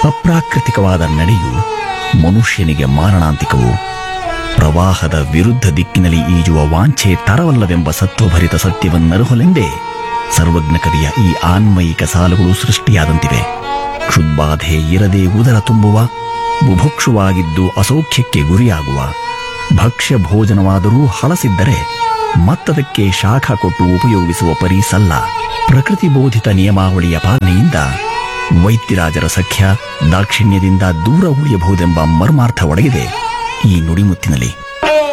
ಅಪ್ರಾಕೃತಿಕವಾದ ನಡೆಯು ಮನುಷ್ಯನಿಗೆ ಮಾರಣಾಂತಿಕವು. ಪ್ರವಾಹದ ವಿರುದ್ಧ ದಿಕ್ಕಿನಲ್ಲಿ ಈಜುವ ವಾಂಛೆ ತರವಲ್ಲವೆಂಬ ಸತ್ವಭರಿತ ಸತ್ಯವನ್ನರುಹಲೆಂದೇ ಸರ್ವಜ್ಞ ಕವಿಯ ಈ ಆನ್ಮಯಿಕ ಸಾಲುಗಳು ಸೃಷ್ಟಿಯಾದಂತಿವೆ. ಕ್ಷುದ್ಬಾಧೆ ಇರದೆ ಉದರ ತುಂಬುವ, ಬುಭುಕ್ಷುವಾಗಿದ್ದು ಅಸೌಖ್ಯಕ್ಕೆ ಗುರಿಯಾಗುವ, ಭಕ್ಷ್ಯ ಭೋಜನವಾದರೂ ಹಳಸಿದ್ದರೆ ಮತ್ತದಕ್ಕೆ ಶಾಖ ಕೊಟ್ಟು ಉಪಯೋಗಿಸುವ ಪರಿ ಸಲ್ಲ. ಪ್ರಕೃತಿ ಬೋಧಿತ ನಿಯಮಾವಳಿಯ ಪಾಲನೆಯಿಂದ ವೈದ್ಯರಾಜರ ಸಖ್ಯ ದಾಕ್ಷಿಣ್ಯದಿಂದ ದೂರ ಉಳಿಯಬಹುದೆಂಬ ಮರ್ಮಾರ್ಥ ಒಳಗಿದೆ ಈ ನುಡಿಮುತ್ತಿನಲ್ಲಿ.